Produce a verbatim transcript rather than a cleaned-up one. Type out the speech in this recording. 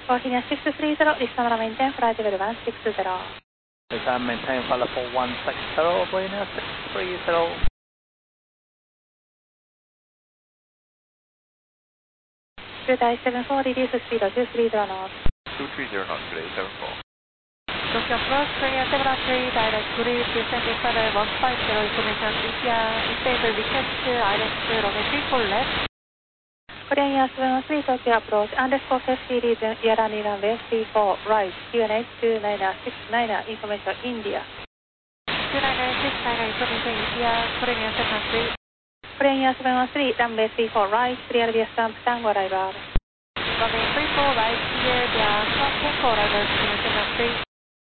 Courtney six three zero, Istanbul maintain flight level one six zero. Istanbul maintain flight level one six zero, Courtney six three zero. Today seven four, reduce speed two three zero knots. two three zero knots today, seven four. Tokyo approach, Korea seven three, direct cruise, descending further one five zero, information E T R, stable request, I L S, runway three four left. Korean Air seven three, Tokyo approach, underscore safety region, Yarani runway three four, right, Q N H two nine six nine, information India. two nine six nine, information India, Korean Air seven three. Korean Air seven three, runway three four, right, clear via stamp, tango arrival. Runway three four, right, clear via stamp, tango arrival, seven three.